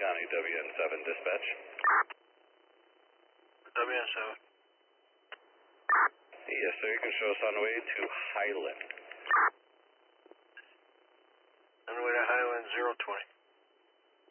County, WN7 dispatch. WN7. Yes, sir. You can show us on the way to Highland.